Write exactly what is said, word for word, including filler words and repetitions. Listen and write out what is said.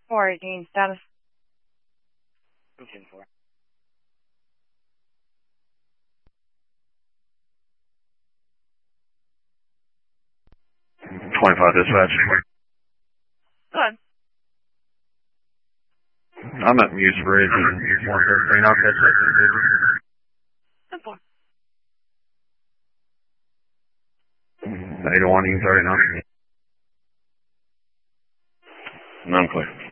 four, gain status. four. twenty-five dispatch. Go ahead. I'm at Muse Bridge and one thirteen. I'll catch that. ten four. eight oh one, you can thirty-nine. Non-clear.